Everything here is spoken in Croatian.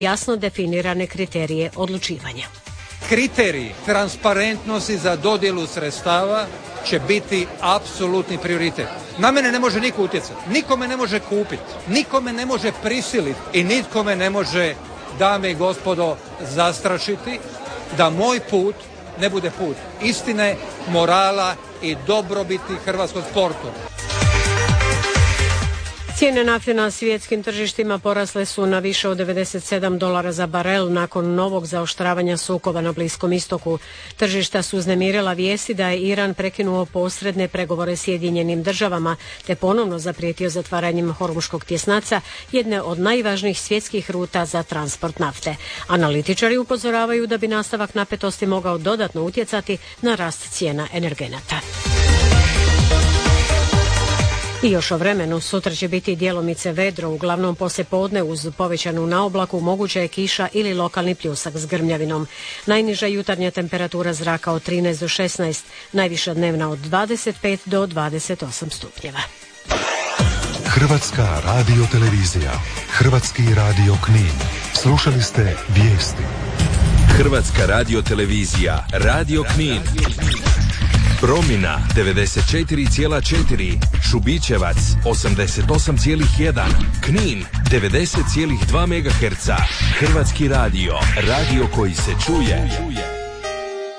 jasno definirane kriterije odlučivanja. Kriteriji transparentnosti za dodjelu sredstava će biti apsolutni prioritet. Na mene ne može niko utjecati, niko me ne može kupiti, niko me ne može prisiliti i nitko me ne može, dame i gospodo, zastrašiti da moj put ne bude put istine, morala i dobrobiti hrvatskog sporta. Cijene nafte na svjetskim tržištima porasle su na više od $97 za barel nakon novog zaoštravanja sukoba na Bliskom istoku. Tržišta su uznemirila vijesti da je Iran prekinuo posredne pregovore s Sjedinjenim državama te ponovno zaprijetio zatvaranjem Hormuškog tjesnaca, jedne od najvažnijih svjetskih ruta za transport nafte. Analitičari upozoravaju da bi nastavak napetosti mogao dodatno utjecati na rast cijena energenata. I još o vremenu, sutra će biti djelomice vedro, uglavnom poslijepodne uz povećanu naoblaku moguća je kiša ili lokalni pljusak s grmljavinom. Najniža jutarnja temperatura zraka od 13 do 16, najviša dnevna od 25 do 28 stupnjeva. Hrvatska radiotelevizija, Hrvatski radio Knin. Slušali ste vijesti. Hrvatska radiotelevizija, Radio Knin. Promina 94,4, Šubićevac 88,1, Knin 90,2 MHz. Hrvatski radio, radio koji se čuje.